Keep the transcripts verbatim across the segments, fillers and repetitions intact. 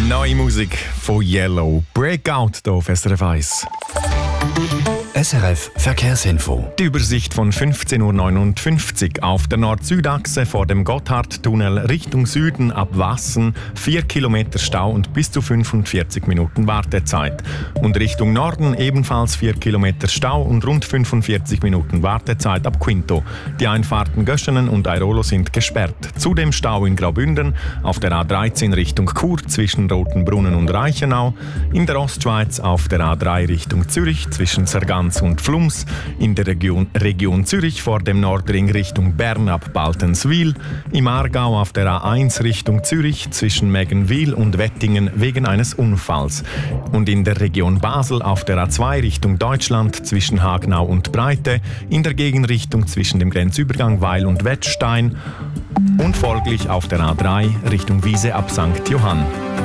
Neue Musik von Yellow. Breakout hier auf S R F eins. S R F Verkehrsinfo. Die Übersicht von fünfzehn Uhr neunundfünfzig auf der Nord-Süd-Achse vor dem Gotthardtunnel Richtung Süden ab Wassen vier Kilometer Stau und bis zu fünfundvierzig Minuten Wartezeit. Und Richtung Norden ebenfalls vier Kilometer Stau und rund fünfundvierzig Minuten Wartezeit ab Quinto. Die Einfahrten Göschenen und Airolo sind gesperrt. Zudem Stau in Graubünden, auf der A dreizehn Richtung Chur zwischen Rotenbrunnen und Reichenau, in der Ostschweiz auf der A drei Richtung Zürich zwischen Sargans und Flums, in der Region, Region Zürich vor dem Nordring Richtung Bern ab Baltenswil, im Aargau auf der A eins Richtung Zürich zwischen Meggenwil und Wettingen wegen eines Unfalls und in der Region Basel auf der A zwei Richtung Deutschland zwischen Hagnau und Breite, in der Gegenrichtung zwischen dem Grenzübergang Weil und Wettstein und folglich auf der A drei Richtung Wiese ab Sankt Johann.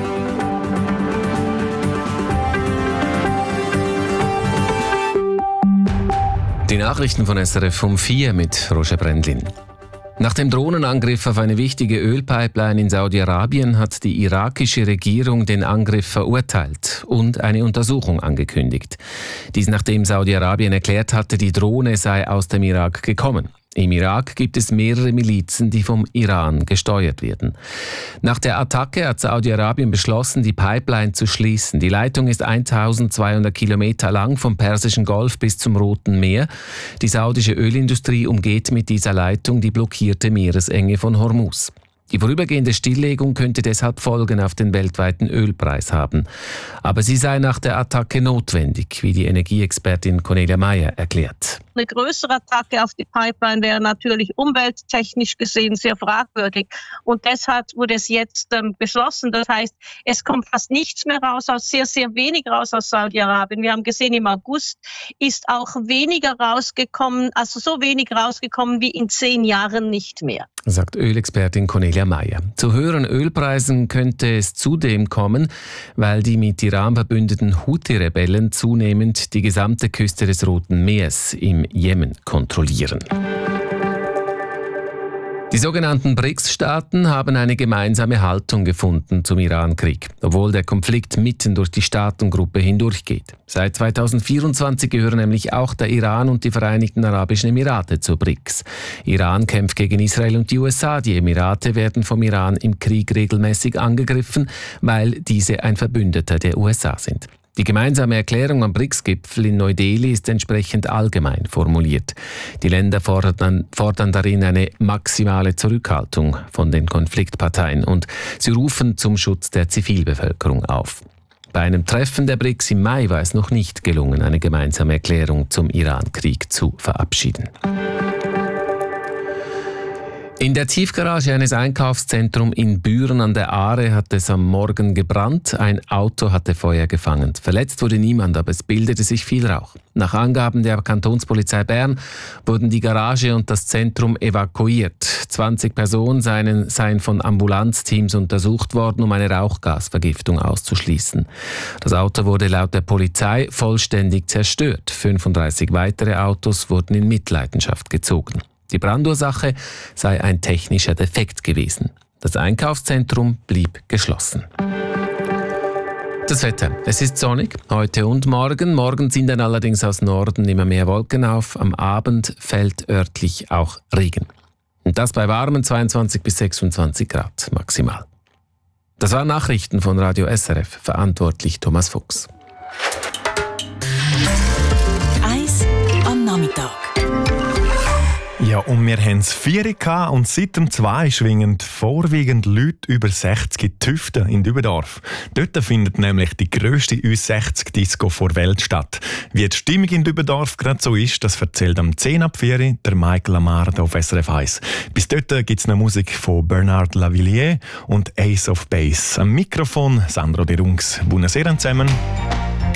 Die Nachrichten von S R F um vier mit Roger Brendlin. Nach dem Drohnenangriff auf eine wichtige Ölpipeline in Saudi-Arabien hat die irakische Regierung den Angriff verurteilt und eine Untersuchung angekündigt. Dies nachdem Saudi-Arabien erklärt hatte, die Drohne sei aus dem Irak gekommen. Im Irak gibt es mehrere Milizen, die vom Iran gesteuert werden. Nach der Attacke hat Saudi-Arabien beschlossen, die Pipeline zu schließen. Die Leitung ist eintausendzweihundert Kilometer lang vom Persischen Golf bis zum Roten Meer. Die saudische Ölindustrie umgeht mit dieser Leitung die blockierte Meeresenge von Hormuz. Die vorübergehende Stilllegung könnte deshalb Folgen auf den weltweiten Ölpreis haben. Aber sie sei nach der Attacke notwendig, wie die Energieexpertin Cornelia Meyer erklärt. Eine größere Attacke auf die Pipeline wäre natürlich umwelttechnisch gesehen sehr fragwürdig. Und deshalb wurde es jetzt ähm, beschlossen. Das heißt, es kommt fast nichts mehr raus, aus sehr, sehr wenig raus aus Saudi-Arabien. Wir haben gesehen, im August ist auch weniger rausgekommen, also so wenig rausgekommen wie in zehn Jahren nicht mehr. Sagt Ölexpertin Cornelia Meyer. Zu höheren Ölpreisen könnte es zudem kommen, weil die mit Iran verbündeten Houthi-Rebellen zunehmend die gesamte Küste des Roten Meers im Jemen kontrollieren. Die sogenannten B R I C S-Staaten haben eine gemeinsame Haltung gefunden zum Iran-Krieg, obwohl der Konflikt mitten durch die Staatengruppe hindurchgeht. Seit zweitausendvierundzwanzig gehören nämlich auch der Iran und die Vereinigten Arabischen Emirate zur B R I C S. Iran kämpft gegen Israel und die U S A. Die Emirate werden vom Iran im Krieg regelmäßig angegriffen, weil diese ein Verbündeter der U S A sind. Die gemeinsame Erklärung am B R I C S-Gipfel in Neu-Delhi ist entsprechend allgemein formuliert. Die Länder fordern, fordern darin eine maximale Zurückhaltung von den Konfliktparteien und sie rufen zum Schutz der Zivilbevölkerung auf. Bei einem Treffen der B R I C S im Mai war es noch nicht gelungen, eine gemeinsame Erklärung zum Iran-Krieg zu verabschieden. In der Tiefgarage eines Einkaufszentrums in Büren an der Aare hat es am Morgen gebrannt. Ein Auto hatte Feuer gefangen. Verletzt wurde niemand, aber es bildete sich viel Rauch. Nach Angaben der Kantonspolizei Bern wurden die Garage und das Zentrum evakuiert. zwanzig Personen seien, seien von Ambulanzteams untersucht worden, um eine Rauchgasvergiftung auszuschließen. Das Auto wurde laut der Polizei vollständig zerstört. fünfunddreißig weitere Autos wurden in Mitleidenschaft gezogen. Die Brandursache sei ein technischer Defekt gewesen. Das Einkaufszentrum blieb geschlossen. Das Wetter. Es ist sonnig, heute und morgen. Morgen ziehen dann allerdings aus Norden immer mehr Wolken auf. Am Abend fällt örtlich auch Regen. Und das bei warmen zweiundzwanzig bis sechsundzwanzig Grad maximal. Das waren Nachrichten von Radio S R F. Verantwortlich Thomas Fuchs. Eis am Nachmittag. Ja, und wir haben es vier und seit dem zwei schwingen vorwiegend Leute über sechzig in die Hüfte in Dübendorf. Dort findet nämlich die grösste U sechzig-Disco der Welt statt. Wie die Stimmung in Dübendorf gerade so ist, das erzählt am zehn ab vier der Michael Amard auf S R F eins. Bis dort gibt es noch Musik von Bernard Lavilliers und Ace of Base. Am Mikrofon Sandro De Rungs. Buonasera zusammen.